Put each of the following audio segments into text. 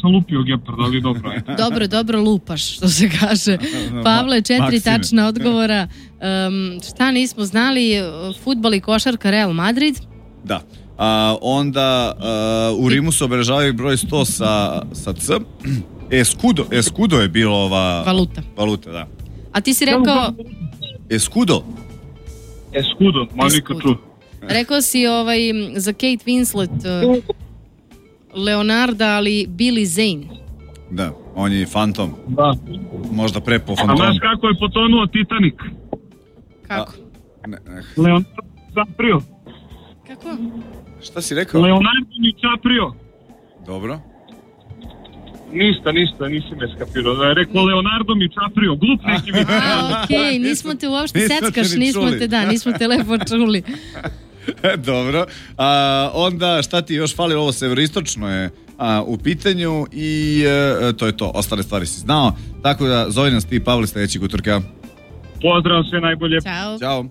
sam lupio Gepard, ali dobro. Dobro lupaš, što se kaže. Pavle, 4 tačna odgovora. Šta nismo znali? Fudbal i košarka Real Madrid. Da. Onda u Rimu se obeležavaju broj 100 sa C. Escudo je bilo ova... Valuta, da. A ti si rekao... Escudo, ma nikad čuo. Rekao si za Kate Winslet Leonarda, ali Billy Zane. Da, on je fantom. Da. Možda pre po A fantomu. znaš kako je potonuo Titanic? Kako? Leonardo DiCaprio. Kako? Šta si rekao? Leonardo DiCaprio. Dobro. Ništa, nisi me skapirao. Da je rekao Leonardo DiCaprio, glup neki mi. Okej, nismo te uopšte seckaš, nismo te lepo čuli. Dobro. Onda šta ti još fali, ovo severoistočno je u pitanju i to je to, ostale stvari si znao, tako da zove nas ti, Pavle, sledećeg utorka. Pozdrav, sve najbolje. Ćao.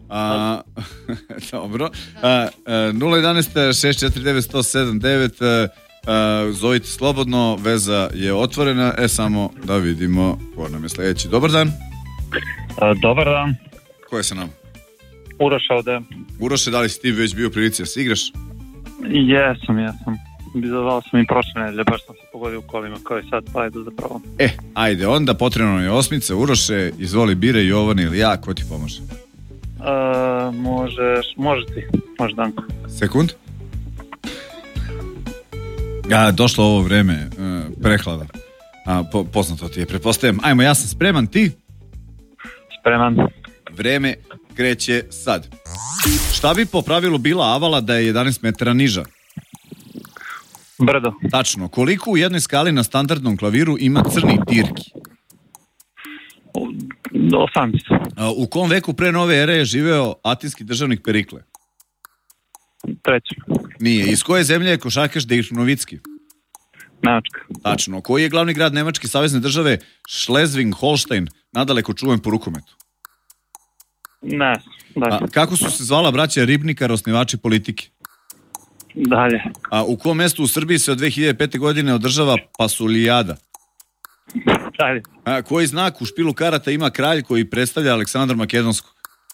Dobro. 011 649 179. Zovite slobodno, veza je otvorena. Samo da vidimo ko nam je sledeći. Dobar dan. Dobar dan. Ko je sa nam? Uroš ovde. Uroše, da li si ti već bio u prilici da si igraš? Jesam. Bizovao sam i prošle nedelje, baš sam se pogodio u kolima kao i sad, pa ajde zapravo. Ajde, onda potrebno je osmica. Uroše, izvoli, bire Jovan ili ja, ko ti pomože? Može ti, može Danko. Sekund. Došlo ovo vreme prehlada. Poznato ti je, pretpostavljam. Ajmo, ja sam spreman, ti? Spreman. Vreme kreće sad. Šta bi po pravilu bila avala da je 11 metara niža? Brdo. Tačno. Koliko u jednoj skali na standardnom klaviru ima crnih dirki? 18. U kom veku pre nove ere je živeo atinski državnik Perikle? 3. Nije. Iz koje zemlje je košarkaš Dirk Novicki? Nemačka. Tačno. Koji je glavni grad Nemačke savezne države Schleswig-Holstein, nadaleko čuven po rukometu? Ne. Kako su se zvala braća Ribnikar, osnivači Politike? Dalje. U kom mestu u Srbiji se od 2005. godine održava Pasulijada? Dalje. Koji znak u špilu karata ima kralj koji predstavlja Aleksandra Makedonskog?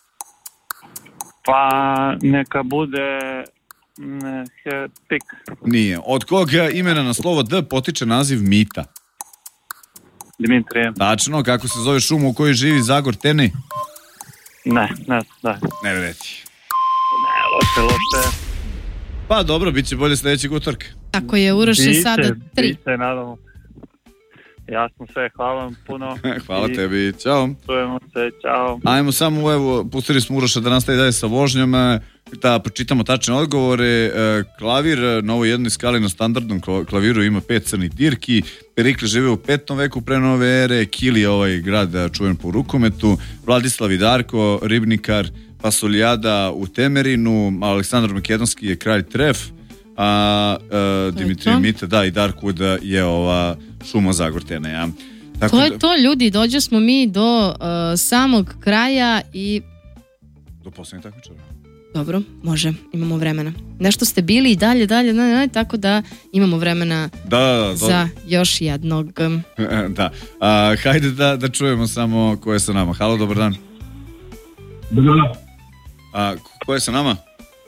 Pa neka bude pik. Nije. Od kog imena na slovo D potiče naziv mita? Dimitrije. Tačno. Kako se zove šuma u kojoj živi Zagor Teni? Ne. Ne vreti. Ne, loše. Pa dobro, bit će bolje sledećeg utorka. Tako je, Uroše, sada 3. Biće, nadamo. Jasno sve, hvala vam puno. Hvala tebi, čao. Čujemo se, čao. Ajmo samo, evo, pustili smo Uroša da nastavi dalje sa vožnjom, da pročitamo tačne odgovore. Klavir na ovoj jednoj skali na standardnom klaviru ima 5 crnih dirki. Perikle žive u 5. veku pre nove ere. Kili je ovaj grad čuven po rukometu. Vladislav i Darko, Ribnikar, Pasulijada u Temerinu. Aleksandar Makedonski je kralj Tref. Dimitrije Mita, da, i Darkwood je ova šuma Zagortene, ja. To je to, ljudi, dođe smo mi do samog kraja i... Do poslednjeg takmičara. Dobro, može, imamo vremena. Nešto ste bili i dalje, tako da imamo vremena za još jednog. Da, hajde da čujemo samo ko je sa nama. Halo, dobar dan. Dobar dan. Ko je sa nama?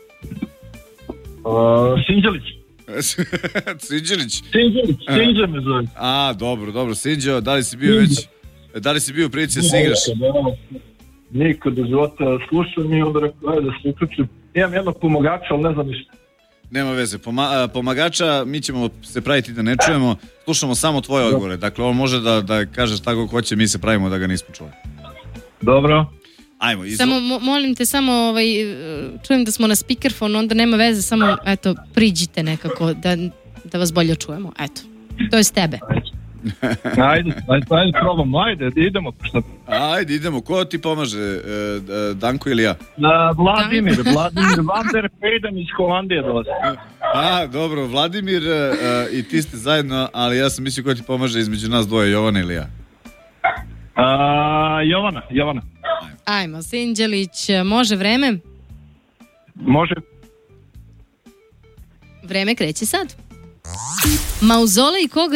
Sinđelić. Sinđe me zove. Dobro, Sinđo, da li si bio u prilici da se igraš? Nikad do života slušam i onda rekao, da se uključim. Imam jednog pomagača, ali ne znam ništa. Nema veze, pomagača mi ćemo se praviti da ne čujemo, slušamo samo tvoje odgovore. Dakle, on može da kaže šta god hoće, mi se pravimo da ga nismo čuli. Dobro. Ajmo, samo molim te, čujem da smo na speakerfonu, onda nema veze, samo eto, priđite nekako da vas bolje čujemo, eto, to je s tebe. Ajde, probamo, idemo. Ajde, idemo, ko ti pomaže, Danko ili ja? Vladimir van der Heyden iz Holandije dolazi. Dobro, Vladimir i ti ste zajedno, ali ja sam mislio ko ti pomaže između nas dvoje, Jovana ili ja? Jovana. Ajmo, Sinđelić, može vreme? Može. Vreme kreće sad. Mauzolej kog